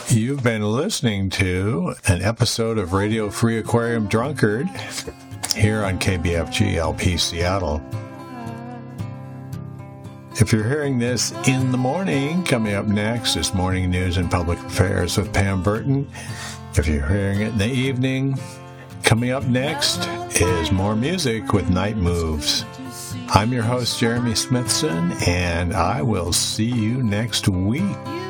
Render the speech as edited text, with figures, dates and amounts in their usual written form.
You've been listening to an episode of Radio Free Aquarium Drunkard here on KBFG LP Seattle. If you're hearing this in the morning, coming up next is Morning News and Public Affairs with Pam Burton. If you're hearing it in the evening, coming up next is more music with Night Moves. I'm your host, Jeremy Smithson, and I will see you next week.